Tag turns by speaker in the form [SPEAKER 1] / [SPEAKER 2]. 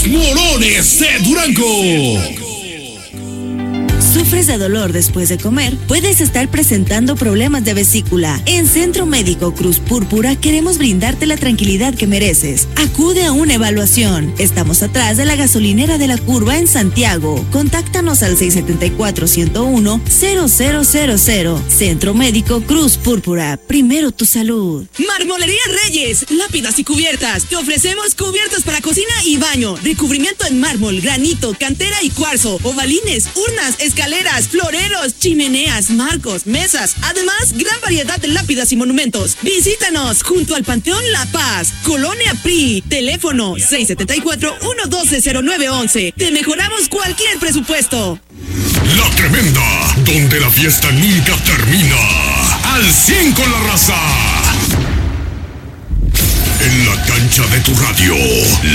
[SPEAKER 1] Morones de Durango.
[SPEAKER 2] ¿Sufres de dolor después de comer? Puedes estar presentando problemas de vesícula. En Centro Médico Cruz Púrpura queremos brindarte la tranquilidad que mereces. Acude a una evaluación. Estamos atrás de la gasolinera de la Curva en Santiago. Contáctanos al 674-101-0000. Centro Médico Cruz Púrpura. Primero tu salud.
[SPEAKER 3] Marmolería Reyes, lápidas y cubiertas. Te ofrecemos cubiertas para cocina y baño, recubrimiento en mármol, granito, cantera y cuarzo, ovalines, urnas, escaleras, floreros, chimeneas, marcos, mesas. Además, gran variedad de lápidas y monumentos. Visítanos junto al Panteón La Paz, Colonia PRI. Teléfono 674-112-0911. Te mejoramos cualquier presupuesto.
[SPEAKER 1] La Tremenda, donde la fiesta nunca termina. Al 100 con la raza. En la cancha de tu radio.